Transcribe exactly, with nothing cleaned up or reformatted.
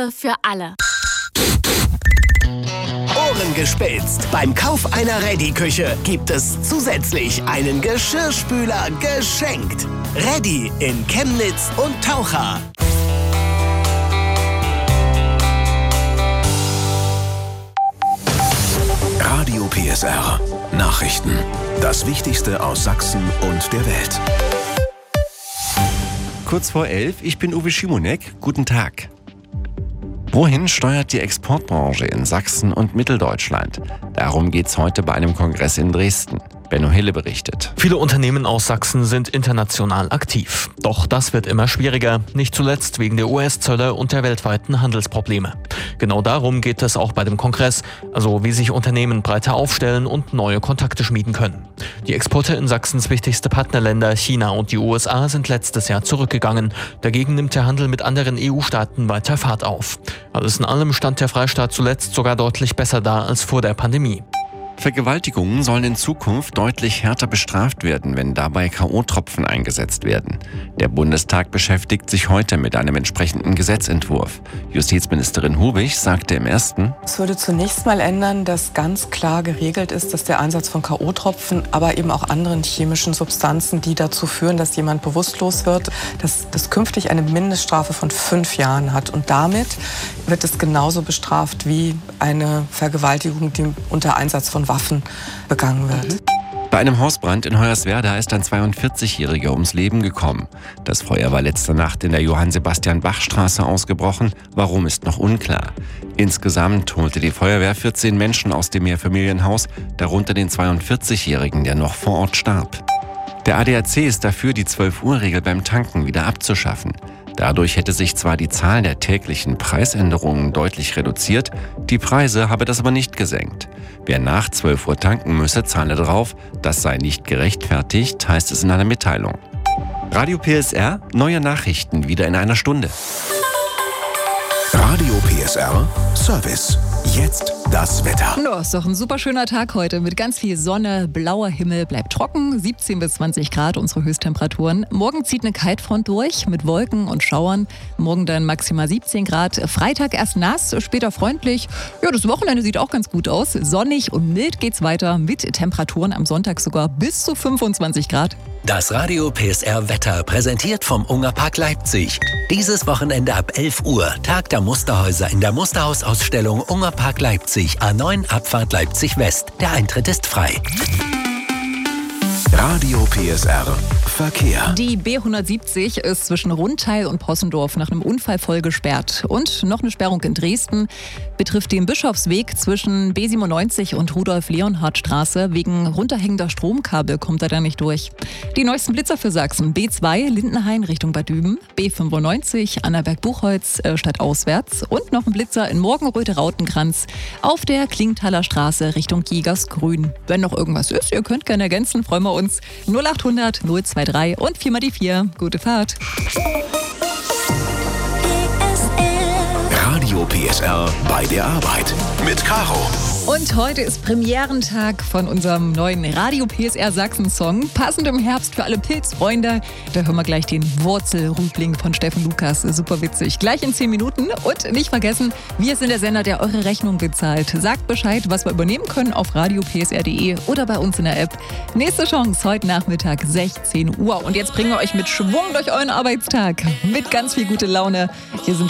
Liebe für alle. Ohrengespitzt. Beim Kauf einer Reddy-Küche gibt es zusätzlich einen Geschirrspüler geschenkt. Reddy in Chemnitz und Taucha. Radio P S R. Nachrichten. Das Wichtigste aus Sachsen und der Welt. Kurz vor elf, ich bin Uwe Schimonek. Guten Tag. Wohin steuert die Exportbranche in Sachsen und Mitteldeutschland? Darum geht's heute bei einem Kongress in Dresden. Benno Hille berichtet. Viele Unternehmen aus Sachsen sind international aktiv. Doch das wird immer schwieriger, nicht zuletzt wegen der U S-Zölle und der weltweiten Handelsprobleme. Genau darum geht es auch bei dem Kongress, also wie sich Unternehmen breiter aufstellen und neue Kontakte schmieden können. Die Exporte in Sachsens wichtigste Partnerländer China und die U S A sind letztes Jahr zurückgegangen. Dagegen nimmt der Handel mit anderen E U-Staaten weiter Fahrt auf. Alles in allem stand der Freistaat zuletzt sogar deutlich besser da als vor der Pandemie. Vergewaltigungen sollen in Zukunft deutlich härter bestraft werden, wenn dabei K O-Tropfen eingesetzt werden. Der Bundestag beschäftigt sich heute mit einem entsprechenden Gesetzentwurf. Justizministerin Hubig sagte im ersten: Es würde zunächst mal ändern, dass ganz klar geregelt ist, dass der Einsatz von K O-Tropfen, aber eben auch anderen chemischen Substanzen, die dazu führen, dass jemand bewusstlos wird, dass das künftig eine Mindeststrafe von fünf Jahren hat. Und damit wird es genauso bestraft wie eine Vergewaltigung, die unter Einsatz von Waffen begangen wird. Bei einem Hausbrand in Hoyerswerda ist ein zweiundvierzigjähriger ums Leben gekommen. Das Feuer war letzte Nacht in der Johann-Sebastian-Bach-Straße ausgebrochen. Warum, ist noch unklar. Insgesamt holte die Feuerwehr vierzehn Menschen aus dem Mehrfamilienhaus, darunter den zweiundvierzigjährigen, der noch vor Ort starb. Der A D A C ist dafür, die zwölf-Uhr-Regel beim Tanken wieder abzuschaffen. Dadurch hätte sich zwar die Zahl der täglichen Preisänderungen deutlich reduziert, die Preise habe das aber nicht gesenkt. Wer nach zwölf Uhr tanken müsse, zahle drauf. Das sei nicht gerechtfertigt, heißt es in einer Mitteilung. Radio P S R, neue Nachrichten wieder in einer Stunde. Radio P S R Service. Jetzt das Wetter. Ja, ist doch ein super schöner Tag heute mit ganz viel Sonne, blauer Himmel, bleibt trocken, siebzehn bis zwanzig Grad unsere Höchsttemperaturen. Morgen zieht eine Kaltfront durch mit Wolken und Schauern. Morgen dann maximal siebzehn Grad. Freitag erst nass, später freundlich. Ja, das Wochenende sieht auch ganz gut aus. Sonnig und mild geht's weiter mit Temperaturen am Sonntag sogar bis zu fünfundzwanzig Grad. Das Radio P S R Wetter präsentiert vom Ungerpark Leipzig. Dieses Wochenende ab elf Uhr Tag der Musterhäuser in der Musterhausausstellung Ungerpark Leipzig, A neun Abfahrt Leipzig West. Der Eintritt ist frei. Radio P S R Verkehr. Die B hundertsiebzig ist zwischen Rundteil und Possendorf nach einem Unfall voll gesperrt. Und noch eine Sperrung in Dresden betrifft den Bischofsweg zwischen B siebenundneunzig und Rudolf-Leonhard-Straße. Wegen runterhängender Stromkabel kommt er da nicht durch. Die neuesten Blitzer für Sachsen: B zwei Lindenhain Richtung Bad Düben, B fünfundneunzig Annaberg-Buchholz äh, stadtauswärts und noch ein Blitzer in Morgenröte-Rautenkranz auf der Klingthaler Straße Richtung Jägersgrün. Wenn noch irgendwas ist, ihr könnt gerne ergänzen, freuen wir uns. null achthundert null zwei drei und vier mal die vier. Gute Fahrt. Radio P S R bei der Arbeit mit Caro. Und heute ist Premierentag von unserem neuen Radio P S R Sachsen-Song. Passend im Herbst für alle Pilzfreunde. Da hören wir gleich den Wurzelrübling von Steffen Lukas. Super witzig. Gleich in zehn Minuten. Und nicht vergessen, wir sind der Sender, der eure Rechnung bezahlt. Sagt Bescheid, was wir übernehmen können auf radio p s r punkt d e oder bei uns in der App. Nächste Chance heute Nachmittag sechzehn Uhr. Und jetzt bringen wir euch mit Schwung durch euren Arbeitstag. Mit ganz viel gute Laune. Hier sind